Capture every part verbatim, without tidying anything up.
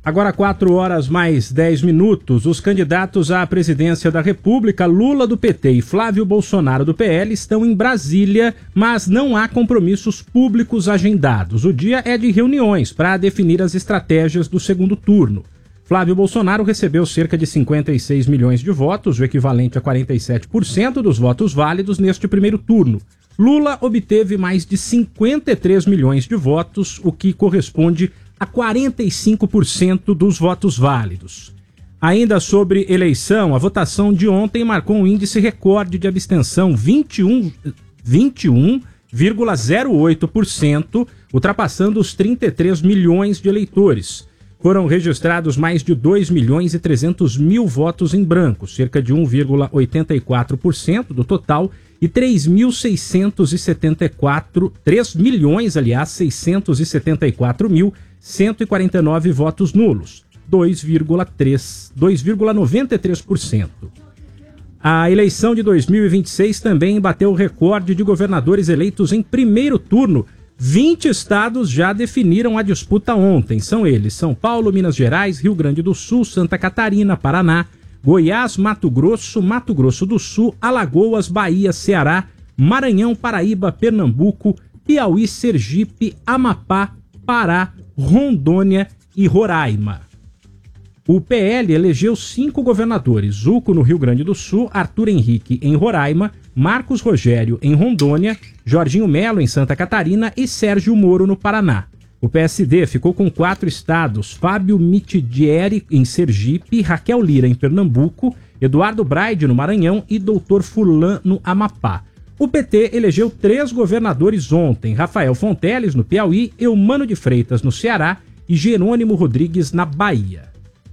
Agora quatro horas mais dez minutos, os candidatos à presidência da República, Lula do P T e Flávio Bolsonaro do P L, estão em Brasília, mas não há compromissos públicos agendados. O dia é de reuniões para definir as estratégias do segundo turno. Flávio Bolsonaro recebeu cerca de cinquenta e seis milhões de votos, o equivalente a quarenta e sete por cento dos votos válidos neste primeiro turno. Lula obteve mais de cinquenta e três milhões de votos, o que corresponde a quarenta e cinco por cento dos votos válidos. Ainda sobre eleição, a votação de ontem marcou um índice recorde de abstenção, vinte e um vírgula zero oito por cento, ultrapassando os trinta e três milhões de eleitores. Foram registrados mais de dois milhões e trezentos mil votos em branco, cerca de um vírgula oitenta e quatro por cento do total, e três mil seiscentos e setenta e quatro, três milhões, aliás, seiscentos e setenta e quatro mil, cento e quarenta e nove votos nulos, dois vírgula noventa e três por cento. A eleição de dois mil e vinte e seis também bateu o recorde de governadores eleitos em primeiro turno. vinte estados já definiram a disputa ontem. São eles: São Paulo, Minas Gerais, Rio Grande do Sul, Santa Catarina, Paraná, Goiás, Mato Grosso, Mato Grosso do Sul, Alagoas, Bahia, Ceará, Maranhão, Paraíba, Pernambuco, Piauí, Sergipe, Amapá, Pará, Rondônia e Roraima. O P L elegeu cinco governadores: Zuco no Rio Grande do Sul, Arthur Henrique em Roraima, Marcos Rogério em Rondônia, Jorginho Melo em Santa Catarina e Sérgio Moro no Paraná. O P S D ficou com quatro estados: Fábio Mitidieri em Sergipe, Raquel Lira em Pernambuco, Eduardo Braide no Maranhão e doutor Furlan no Amapá. O P T elegeu três governadores ontem: Rafael Fonteles no Piauí, Eumano de Freitas no Ceará e Jerônimo Rodrigues na Bahia.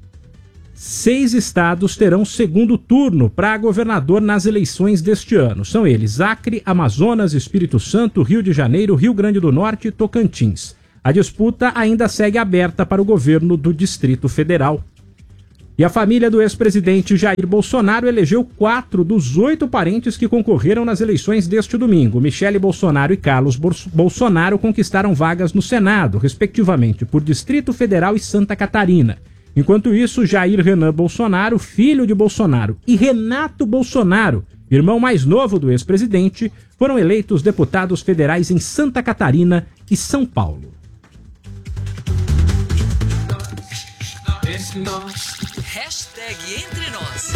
Seis estados terão segundo turno para governador nas eleições deste ano. São eles: Acre, Amazonas, Espírito Santo, Rio de Janeiro, Rio Grande do Norte e Tocantins. A disputa ainda segue aberta para o governo do Distrito Federal. E a família do ex-presidente Jair Bolsonaro elegeu quatro dos oito parentes que concorreram nas eleições deste domingo. Michele Bolsonaro e Carlos Bolsonaro conquistaram vagas no Senado, respectivamente, por Distrito Federal e Santa Catarina. Enquanto isso, Jair Renan Bolsonaro, filho de Bolsonaro, e Renato Bolsonaro, irmão mais novo do ex-presidente, foram eleitos deputados federais em Santa Catarina e São Paulo. Hashtag Entre Nós.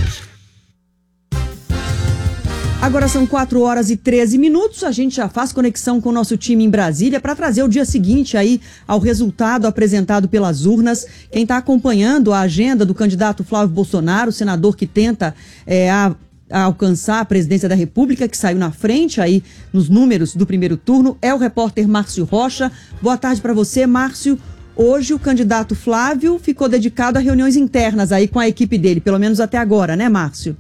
Agora são quatro horas e treze minutos, a gente já faz conexão com o nosso time em Brasília para trazer o dia seguinte aí ao resultado apresentado pelas urnas. Quem está acompanhando a agenda do candidato Flávio Bolsonaro, senador que tenta é, a, a alcançar a presidência da República, que saiu na frente aí nos números do primeiro turno, é o repórter Márcio Rocha. Boa tarde para você, Márcio. Hoje o candidato Flávio ficou dedicado a reuniões internas aí com a equipe dele, pelo menos até agora, né, Márcio?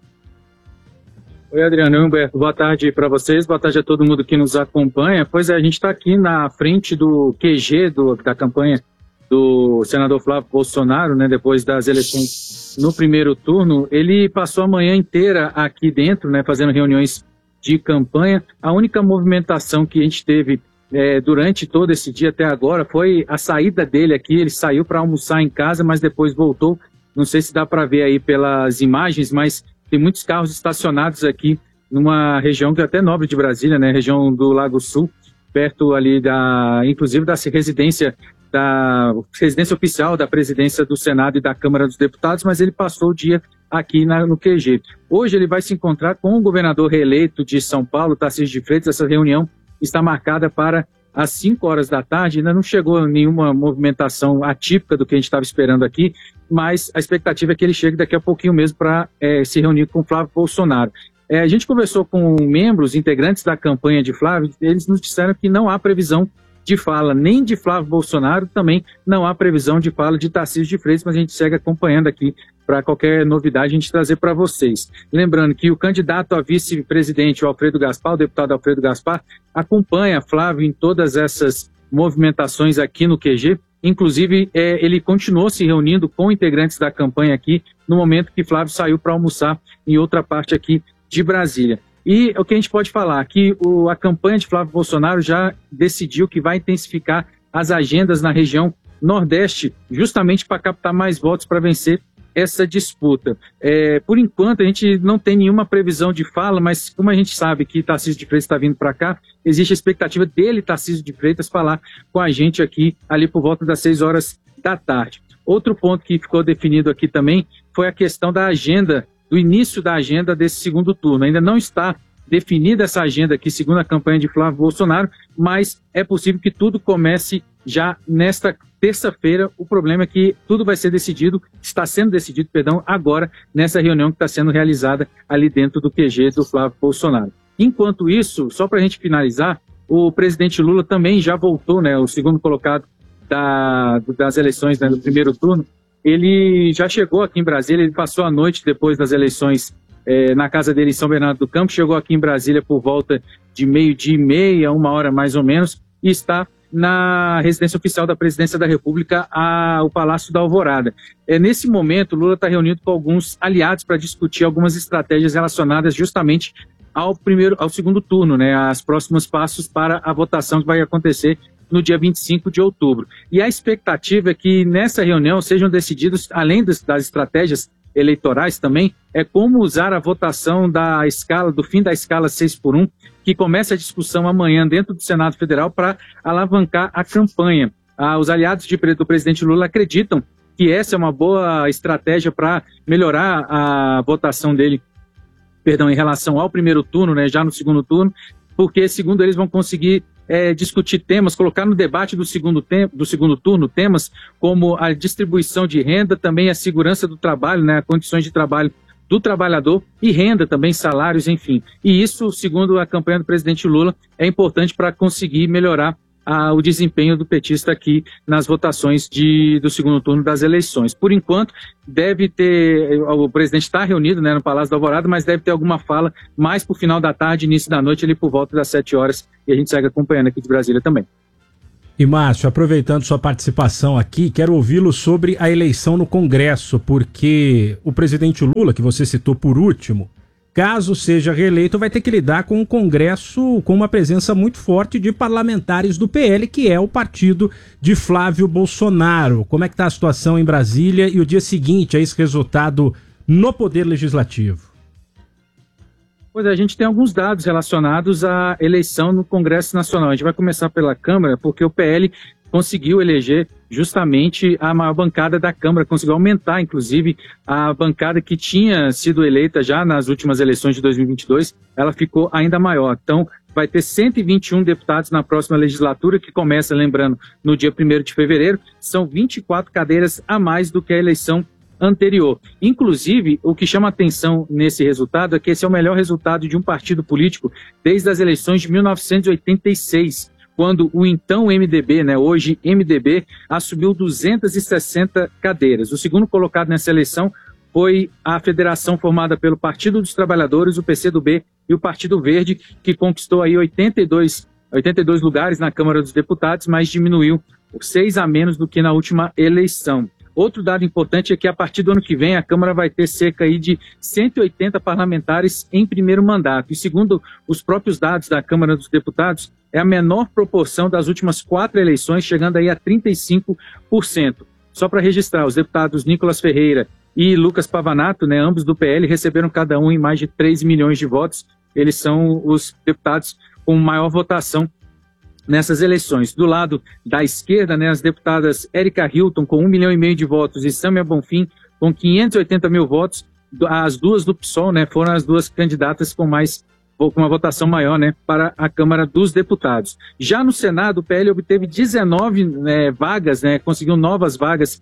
Oi, Adriano e Humberto, boa tarde para vocês, boa tarde a todo mundo que nos acompanha. Pois é, a gente está aqui na frente do Q G do, da campanha do senador Flávio Bolsonaro, né, depois das eleições no primeiro turno. Ele passou a manhã inteira aqui dentro, né, fazendo reuniões de campanha. A única movimentação que a gente teve É, durante todo esse dia até agora foi a saída dele aqui. Ele saiu para almoçar em casa, mas depois voltou. Não sei se dá para ver aí pelas imagens, mas tem muitos carros estacionados aqui numa região que é até nobre de Brasília, né? Região do Lago Sul, perto ali da, inclusive da residência da residência oficial da presidência do Senado e da Câmara dos Deputados, mas ele passou o dia aqui na, no Q G. Hoje ele vai se encontrar com o governador reeleito de São Paulo, Tarcísio de Freitas. Essa reunião está marcada para às cinco horas da tarde. Ainda não chegou nenhuma movimentação atípica do que a gente estava esperando aqui, mas a expectativa é que ele chegue daqui a pouquinho mesmo para é, se reunir com o Flávio Bolsonaro. É, a gente conversou com membros, integrantes da campanha de Flávio, eles nos disseram que não há previsão de fala nem de Flávio Bolsonaro, também não há previsão de fala de Tarcísio de Freitas, mas a gente segue acompanhando aqui para qualquer novidade a gente trazer para vocês. Lembrando que o candidato a vice-presidente, o Alfredo Gaspar, o deputado Alfredo Gaspar, acompanha Flávio em todas essas movimentações aqui no Q G. Inclusive, é, ele continuou se reunindo com integrantes da campanha aqui no momento que Flávio saiu para almoçar em outra parte aqui de Brasília. E o que a gente pode falar, que o, a campanha de Flávio Bolsonaro já decidiu que vai intensificar as agendas na região Nordeste, justamente para captar mais votos para vencer essa disputa. É, por enquanto, a gente não tem nenhuma previsão de fala, mas como a gente sabe que Tarcísio de Freitas está vindo para cá, existe a expectativa dele, Tarcísio de Freitas, falar com a gente aqui, ali por volta das seis horas da tarde. Outro ponto que ficou definido aqui também foi a questão da agenda, do início da agenda desse segundo turno. Ainda não está definida essa agenda aqui, segundo a campanha de Flávio Bolsonaro, mas é possível que tudo comece já nesta terça-feira. O problema é que tudo vai ser decidido, está sendo decidido, perdão, agora, nessa reunião que está sendo realizada ali dentro do Q G do Flávio Bolsonaro. Enquanto isso, só para a gente finalizar, o presidente Lula também já voltou, né, o segundo colocado da, das eleições, né, do primeiro turno. Ele já chegou aqui em Brasília, ele passou a noite depois das eleições é, na casa dele em São Bernardo do Campo, chegou aqui em Brasília por volta de meio-dia e meia, uma hora mais ou menos, e está na residência oficial da Presidência da República, a, o Palácio da Alvorada. É, nesse momento, Lula está reunido com alguns aliados para discutir algumas estratégias relacionadas justamente ao, primeiro, ao segundo turno, né, aos próximos passos para a votação que vai acontecer no dia vinte e cinco de outubro. E a expectativa é que nessa reunião sejam decididos, além das, das estratégias eleitorais também, é como usar a votação da escala, do fim da escala seis por um, que começa a discussão amanhã dentro do Senado Federal para alavancar a campanha. Ah, os aliados de, do presidente Lula acreditam que essa é uma boa estratégia para melhorar a votação dele, perdão, em relação ao primeiro turno, né, já no segundo turno, porque, segundo eles, vão conseguir é, discutir temas, colocar no debate do segundo, tempo, do segundo turno temas como a distribuição de renda, também a segurança do trabalho, né, condições de trabalho do trabalhador e renda também, salários, enfim. E isso, segundo a campanha do presidente Lula, é importante para conseguir melhorar a, o desempenho do petista aqui nas votações de, do segundo turno das eleições. Por enquanto, deve ter, o presidente está reunido, né, no Palácio da Alvorada, mas deve ter alguma fala mais para o final da tarde, início da noite, ali por volta das sete horas, e a gente segue acompanhando aqui de Brasília também. E Márcio, aproveitando sua participação aqui, quero ouvi-lo sobre a eleição no Congresso, porque o presidente Lula, que você citou por último, caso seja reeleito, vai ter que lidar com um Congresso com uma presença muito forte de parlamentares do P L, que é o partido de Flávio Bolsonaro. Como é que está a situação em Brasília e o dia seguinte a esse resultado no Poder Legislativo? Pois é, a gente tem alguns dados relacionados à eleição no Congresso Nacional. A gente vai começar pela Câmara, porque o P L conseguiu eleger justamente a maior bancada da Câmara, conseguiu aumentar, inclusive, a bancada que tinha sido eleita já nas últimas eleições de dois mil e vinte e dois, ela ficou ainda maior. Então, vai ter cento e vinte e um deputados na próxima legislatura, que começa, lembrando, no dia primeiro de fevereiro, são vinte e quatro cadeiras a mais do que a eleição anterior. Inclusive, o que chama atenção nesse resultado é que esse é o melhor resultado de um partido político desde as eleições de mil novecentos e oitenta e seis, quando o então M D B, né, hoje M D B, assumiu duzentas e sessenta cadeiras. O segundo colocado nessa eleição foi a federação formada pelo Partido dos Trabalhadores, o P C do B e o Partido Verde, que conquistou aí oitenta e dois, oitenta e dois lugares na Câmara dos Deputados, mas diminuiu seis a menos do que na última eleição. Outro dado importante é que a partir do ano que vem a Câmara vai ter cerca aí de cento e oitenta parlamentares em primeiro mandato. E segundo os próprios dados da Câmara dos Deputados, é a menor proporção das últimas quatro eleições, chegando aí a trinta e cinco por cento. Só para registrar, os deputados Nicolas Ferreira e Lucas Pavanato, né, ambos do P L, receberam cada um em mais de três milhões de votos. Eles são os deputados com maior votação nessas eleições. Do lado da esquerda, né, as deputadas Érica Hilton, com um milhão e meio de votos, e Sâmia Bonfim, com quinhentos e oitenta mil votos. As duas do P SOL, né, foram as duas candidatas com mais, com uma votação maior, né, para a Câmara dos Deputados. Já no Senado, o P L obteve dezenove né, vagas, né, conseguiu novas vagas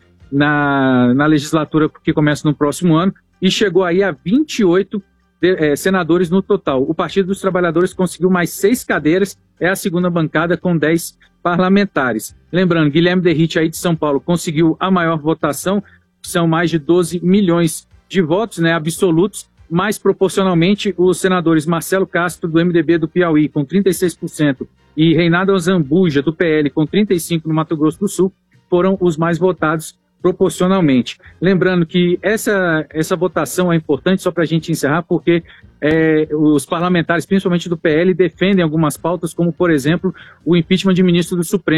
na, na legislatura que começa no próximo ano, e chegou aí a vinte e oito De, é, senadores no total. O Partido dos Trabalhadores conseguiu mais seis cadeiras, é a segunda bancada com dez parlamentares. Lembrando, Guilherme Derrite aí de São Paulo conseguiu a maior votação, são mais de doze milhões de votos, né, absolutos, mas proporcionalmente os senadores Marcelo Castro do M D B do Piauí com trinta e seis por cento e Reinaldo Azambuja do P L com trinta e cinco por cento no Mato Grosso do Sul foram os mais votados proporcionalmente. Lembrando que essa, essa votação é importante, só para a gente encerrar, porque é, os parlamentares, principalmente do P L, defendem algumas pautas, como, por exemplo, o impeachment de ministro do Supremo.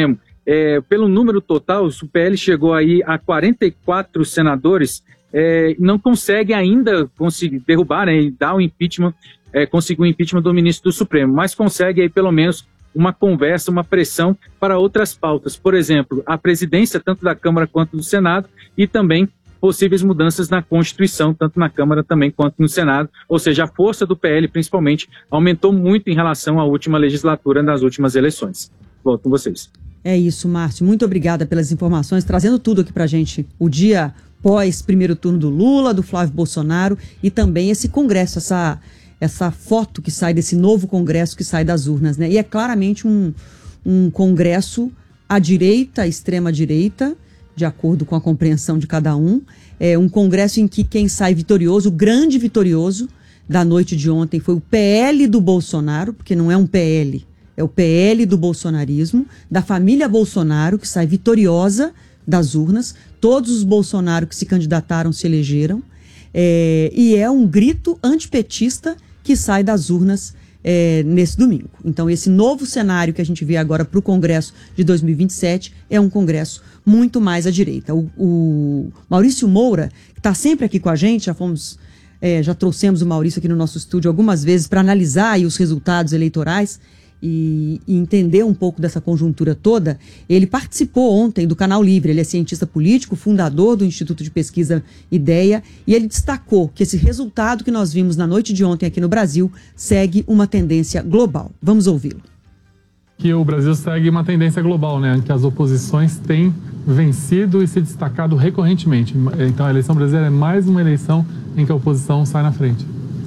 é, pelo número total, o P L chegou aí a quarenta e quatro senadores, é, não consegue ainda conseguir derrubar, né, e dar o impeachment, é, conseguir o impeachment do ministro do Supremo, mas consegue aí pelo menos uma conversa, uma pressão para outras pautas. Por exemplo, a presidência tanto da Câmara quanto do Senado e também possíveis mudanças na Constituição, tanto na Câmara também quanto no Senado. Ou seja, a força do P L, principalmente, aumentou muito em relação à última legislatura, nas últimas eleições. Volto com vocês. É isso, Márcio. Muito obrigada pelas informações, trazendo tudo aqui pra gente. O dia pós primeiro turno do Lula, do Flávio Bolsonaro e também esse congresso, essa... essa foto que sai desse novo congresso que sai das urnas, né? E é claramente um, um congresso à direita, à extrema-direita, de acordo com a compreensão de cada um. É um congresso em que quem sai vitorioso, o grande vitorioso da noite de ontem foi o P L do Bolsonaro, porque não é um P L, é o P L do bolsonarismo, da família Bolsonaro, que sai vitoriosa das urnas. Todos os Bolsonaro que se candidataram se elegeram. É, e é um grito antipetista que sai das urnas é, nesse domingo. Então, esse novo cenário que a gente vê agora para o Congresso de dois mil e vinte e sete é um Congresso muito mais à direita. O, o Maurício Moura, que está sempre aqui com a gente, já fomos, é, já trouxemos o Maurício aqui no nosso estúdio algumas vezes para analisar aí os resultados eleitorais e, e entender um pouco dessa conjuntura toda. Ele participou ontem do Canal Livre, ele é cientista político, fundador do Instituto de Pesquisa Ideia, e ele destacou que esse resultado que nós vimos na noite de ontem aqui no Brasil segue uma tendência global. Vamos ouvi-lo. Que o Brasil segue uma tendência global, né, em que as oposições têm vencido e se destacado recorrentemente. Então a eleição brasileira é mais uma eleição em que a oposição sai na frente.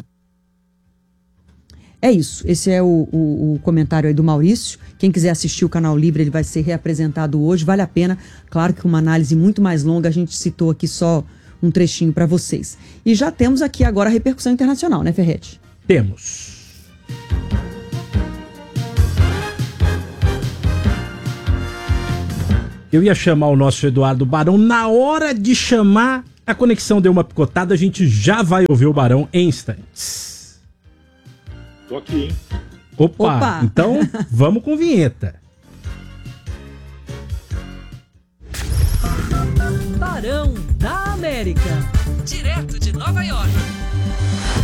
É isso, esse é o, o, o comentário aí do Maurício. Quem quiser assistir o Canal Livre, ele vai ser reapresentado hoje, vale a pena. Claro que uma análise muito mais longa, a gente citou aqui só um trechinho para vocês. E já temos aqui agora a repercussão internacional, né, Ferretti? Temos. Eu ia chamar o nosso Eduardo Barão, na hora de chamar, a conexão deu uma picotada, a gente já vai ouvir o Barão em instantes. Tô aqui, hein? Opa, Opa. Então vamos com vinheta. Barão da América. Direto de Nova York.